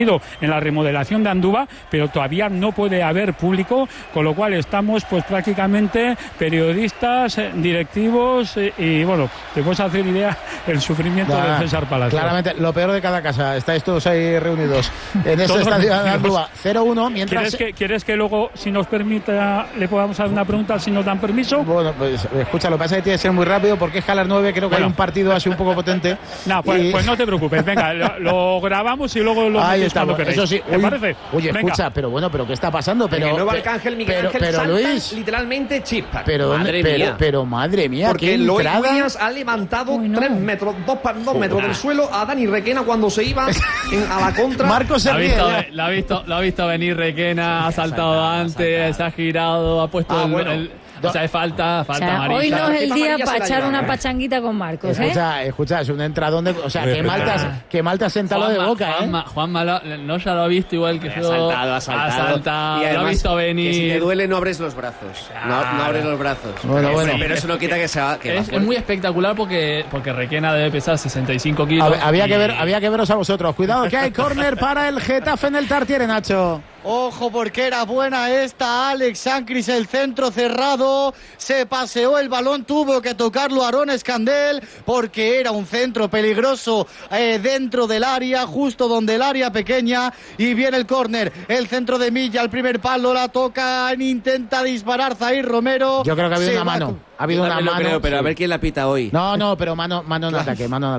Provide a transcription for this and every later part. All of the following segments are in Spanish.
en la remodelación de Andúba, pero todavía no puede haber público, con lo cual estamos pues prácticamente periodistas, directivos y bueno, te puedes hacer idea el sufrimiento de César Palacio. Claramente, lo peor de cada casa, estáis todos ahí reunidos en ese estadio de Andúba. 0-1, mientras... ¿Quieres que luego, si nos permita, le podamos hacer una pregunta, si nos dan permiso? Bueno, pues escucha, lo que pasa es que tiene que ser muy rápido porque es que a las 9 creo que hay un partido así un poco potente. No, pues no te preocupes, venga, lo grabamos y luego lo estamos, eso sí. ¿Te parece? Oye, venga. escucha, pero bueno, ¿pero qué está pasando? Pero el nuevo Arcángel Miguel Ángel salta Luis, literalmente chispas. Pero madre mía, porque Lois Williams ha levantado 3 metros, 2 metros del suelo a Dani Requena cuando se iba a la contra. Marcos lo ha visto venir Requena, ha saltado antes, se ha girado, ha puesto o sea, es falta amarilla. Hoy no es el día para echar una pachanguita con Marcos, Escucha, es un entradón de... O sea, que Malta sentado de boca, Juanma no ya lo ha visto igual que yo. Ha saltado. Y además, lo ha visto venir. Que si te duele no abres los brazos. No abres los brazos. Bueno. Pero eso no quita que sea... Es muy espectacular porque Requena debe pesar 65 kilos. Había que veros a vosotros. Cuidado que hay córner para el Getafe en el Tartiere, Nacho. Ojo porque era buena esta Alex Sancris, el centro cerrado, se paseó el balón, tuvo que tocarlo Aarón Escandel porque era un centro peligroso dentro del área, justo donde el área pequeña, y viene el córner, el centro de Milla, el primer palo, la toca, intenta disparar Zair Romero. Yo creo que ha habido una mano. Ha habido una mano. Creo, pero a ver quién la pita hoy. No, pero mano en ataque, mano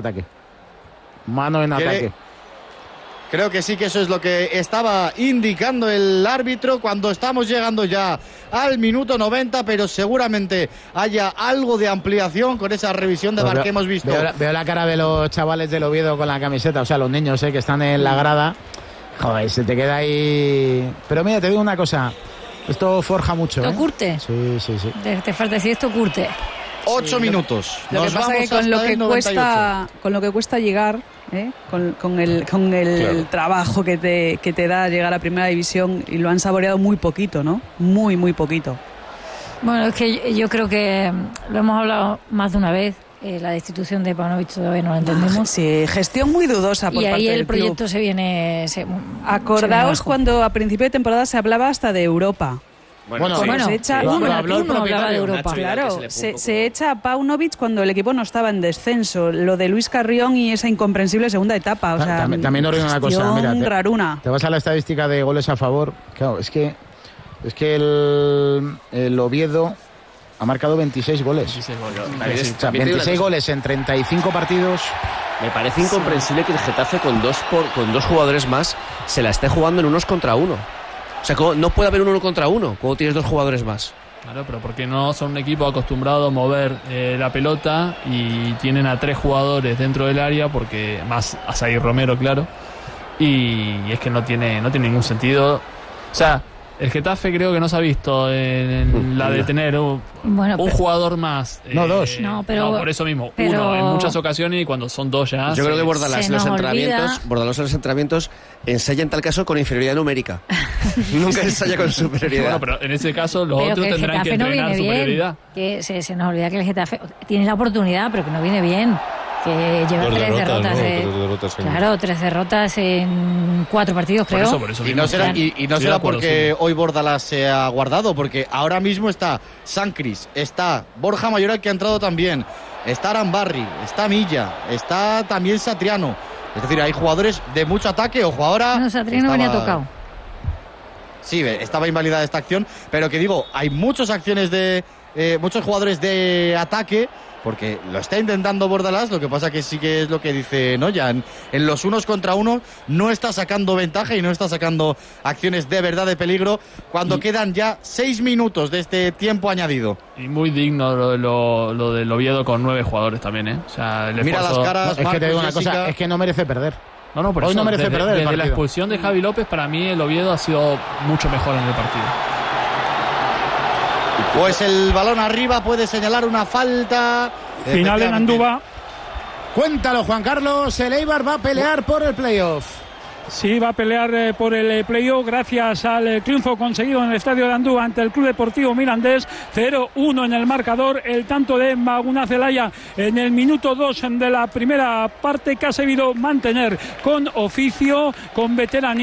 en ataque. Creo que sí, que eso es lo que estaba indicando el árbitro cuando estamos llegando ya al minuto 90, pero seguramente haya algo de ampliación con esa revisión de VAR que hemos visto. Veo la cara de los chavales del Oviedo con la camiseta, o sea, los niños que están en la grada. Joder, se te queda ahí... Pero mira, te digo una cosa, esto forja mucho. ¿Esto curte? Sí. Te falta decir, esto curte. 8 minutos. Lo que pasa es que con lo que cuesta llegar, con el trabajo que te da llegar a Primera División, y lo han saboreado muy poquito, ¿no? Muy poquito. Bueno, es que yo creo que lo hemos hablado más de una vez. La destitución de Paunovic todavía no la entendemos. Sí, gestión muy dudosa por parte del club. Y ahí el proyecto se viene... Acordaos cuando a principio de temporada se hablaba hasta de Europa. Se echa hablaba de Europa. Claro, se echa a Paunovic cuando el equipo no estaba en descenso. Lo de Luis Carrión y esa incomprensible segunda etapa. O sea, también os digo una cosa, mira, raruna. Te vas a la estadística de goles a favor. Claro, es que el Oviedo ha marcado 26 goles. 26 goles en 35 partidos. Me parece incomprensible que el Getafe con dos jugadores más se la esté jugando en unos contra uno. O sea, no puede haber uno contra uno cuando tienes 2 jugadores más. Claro, pero porque no son un equipo acostumbrado a mover la pelota y tienen a 3 jugadores dentro del área, porque más a Zair Romero, claro, y es que no tiene ningún sentido. O sea, el Getafe creo que no se ha visto en la de tener un jugador más. No, 2. No, por eso mismo. Uno en muchas ocasiones, y cuando son 2 ya... Yo creo que Bordalás en los entrenamientos ensaya en tal caso con inferioridad numérica. Nunca ensaya con superioridad. Bueno, pero en ese caso los otros tendrán que entrenar superioridad. Que se nos olvida que el Getafe tiene la oportunidad, pero que no viene bien. Que lleva 3 derrotas. Claro, 3 derrotas en 4 partidos, creo. Por eso y no será porque hoy Bordalás se ha guardado, porque ahora mismo está Sancris, está Borja Mayoral, que ha entrado también, está Arambarri, está Milla, está también Satriano. Es decir, hay jugadores de mucho ataque. Ojo, ahora... No, Satriano venía tocado. Sí, estaba invalidada esta acción, pero que digo, hay muchos jugadores de ataque, porque lo está intentando Bordalás. Lo que pasa que sí que es lo que dice Noya, en los unos contra uno no está sacando ventaja y no está sacando acciones de verdad de peligro cuando quedan ya 6 minutos de este tiempo añadido. Y muy digno lo del Oviedo con 9 jugadores también, ¿eh? O sea, mira las caras, es que te digo una cosa, es que no merece perder. Por hoy eso, no merece perder desde la expulsión de Javi López, para mí el Oviedo ha sido mucho mejor en el partido. Pues el balón arriba, puede señalar una falta. Final en Andúba. Cuéntalo, Juan Carlos. El Eibar va a pelear por el playoff. Sí, va a pelear por el playoff gracias al triunfo conseguido en el estadio de Andúba ante el Club Deportivo Mirandés. 0-1 en el marcador. El tanto de Maguna Zelaya en el minuto 2 de la primera parte, que ha sabido mantener con oficio, con veteranía.